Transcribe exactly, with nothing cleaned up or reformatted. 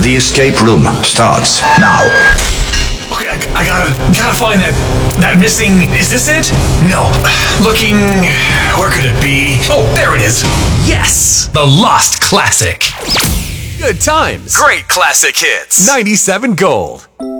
The escape room starts now. Okay, I, I gotta, gotta find that, that missing, is this it? No. Looking, where could it be? Oh, there it is. Yes! The Lost Classic. Good times. Great classic hits. ninety-seven Gold.